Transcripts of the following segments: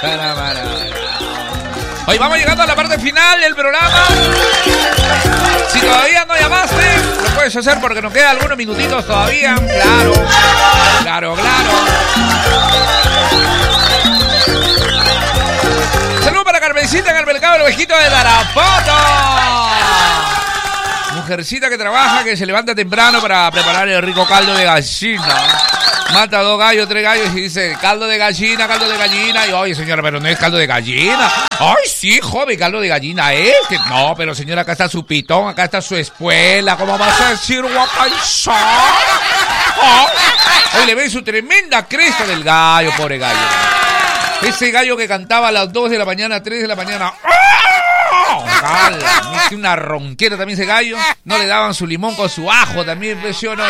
Hoy vamos llegando a la parte final del programa. Si todavía no llamaste, lo puedes hacer porque nos quedan algunos minutitos todavía. Claro. Saludos para Carmencita en el mercado del Ovejito de Tarapoto. Mujercita que trabaja, que se levanta temprano para preparar el rico caldo de gallina. Mata 2 gallos, 3 gallos y dice, caldo de gallina. Y oye, señora, pero no es caldo de gallina. Ay, sí, joven, caldo de gallina es. No, pero señora, acá está su pitón, acá está su espuela. ¿Cómo vas a decir, guapanzón? Hoy le ven su tremenda cresta del gallo, pobre gallo. Ese gallo que cantaba a las 2 de la mañana, 3 de la mañana. Tiene una ronquera también ese gallo. No le daban su limón con su ajo también, impresionó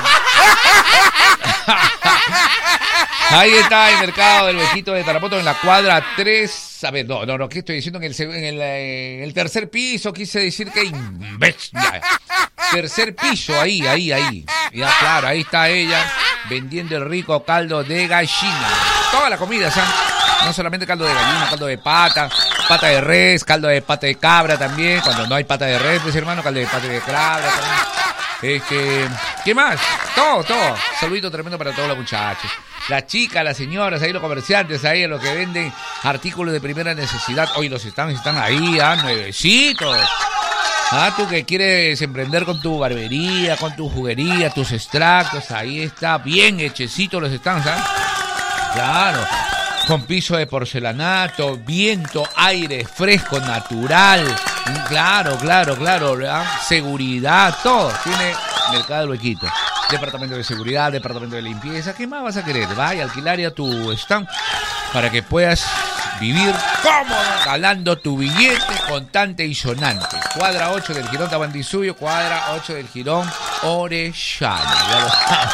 Ahí está el mercado del Ovejito de Tarapoto en la cuadra 3. A ver, no, ¿qué estoy diciendo? En el tercer piso, quise decir que tercer piso, ahí. Ya, claro, ahí está ella vendiendo el rico caldo de gallina. Toda la comida, ¿sabes? No solamente caldo de gallina, caldo de pata de res, caldo de pata de cabra también. Cuando no hay pata de res, pues hermano, caldo de pata de cabra también. ¿Qué más? Todo. Saludito tremendo para todos los muchachos. Las chicas, las señoras, ahí los comerciantes, ahí los que venden artículos de primera necesidad. Hoy los están ahí, nuevecitos. Tú que quieres emprender con tu barbería, con tu juguería, tus extractos, ahí está, bien hechecitos los están, ¿sabes? Claro. Con piso de porcelanato, viento, aire fresco, natural. Claro. ¿verdad? Seguridad, todo. Tiene Mercado del Ovejito. Departamento de seguridad, departamento de limpieza. ¿Qué más vas a querer? Vaya a alquilar a tu stand para que puedas vivir cómodo, galando tu billete contante y sonante. Cuadra 8 del Girón Tabandisuyo, cuadra 8 del Girón Orellana.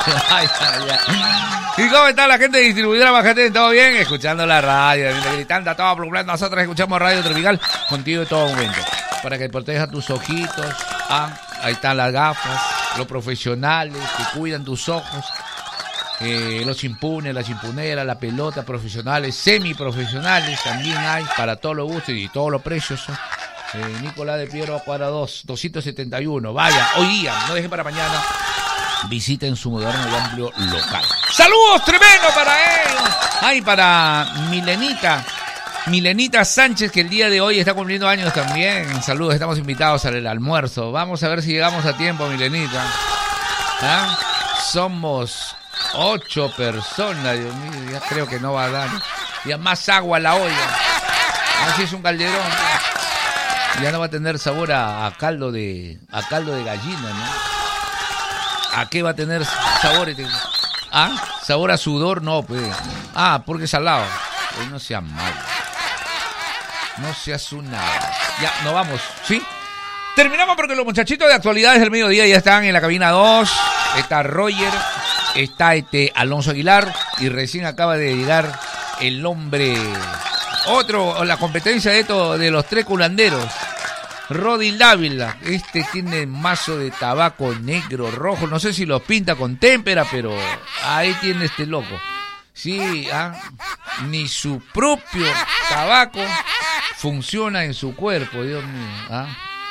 ¿Y cómo está la gente de distribuidora Bajate? ¿Todo bien? Escuchando la radio, gritando a todo volumen. Nosotros escuchamos Radio Tropical contigo en todo momento. Para que proteja tus ojitos. Ahí están las gafas, los profesionales que cuidan tus ojos. Los chimpunes, las chimpuneras, la pelota, profesionales, semiprofesionales, también hay para todos los gustos y todos los precios. Nicolás de Piero, cuadra 2, 271. Vaya, hoy día, no dejen para mañana. Visiten su moderno y amplio local. ¡Saludos tremendo para ellos! Ay, para Milenita Sánchez, que el día de hoy está cumpliendo años también. Saludos, estamos invitados al almuerzo. Vamos a ver si llegamos a tiempo, Milenita. Somos 8 personas, Dios mío, ya creo que no va a dar. Ya más agua a la olla. Así es un calderón. Ya no va a tener sabor a caldo de gallina, ¿no? ¿A qué va a tener sabor? ¿Sabor a sudor? No, pues. Porque es salado. Pues no sea malo. No seas una... Ya, nos vamos, ¿sí? Terminamos porque los muchachitos de Actualidades del Mediodía ya están en la cabina 2. Está Roger, está Alonso Aguilar y recién acaba de llegar el hombre... la competencia de los 3 culanderos. Rodi Dávila, tiene mazo de tabaco negro, rojo, no sé si los pinta con témpera, pero ahí tiene este loco. Sí, ni su propio tabaco funciona en su cuerpo, Dios mío.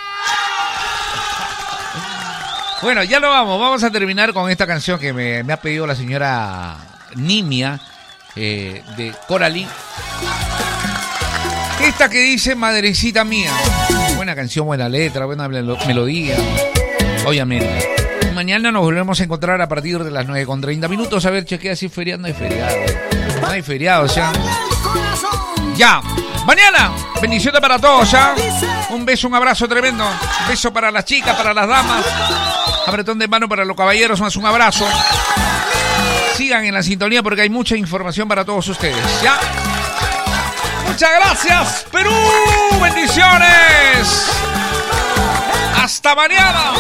Bueno, ya lo vamos a terminar con esta canción que me ha pedido la señora Nimia, de Coraline. Esta que dice Madrecita Mía. Buena canción, buena letra, buena melodía. Obviamente. Mañana nos volvemos a encontrar a partir de las 9:30. A ver, chequea si es feriado. No hay feriado. No hay feriado, ya. Ya. Mañana. Bendiciones para todos, ya. Un beso, un abrazo tremendo. Un beso para las chicas, para las damas. Apretón de mano para los caballeros, más un abrazo. Sigan en la sintonía porque hay mucha información para todos ustedes, ¿ya? Muchas gracias, Perú. Bendiciones. Hasta mañana.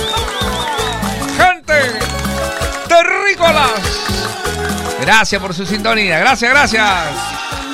Gente terrícolas. Gracias por su sintonía. Gracias.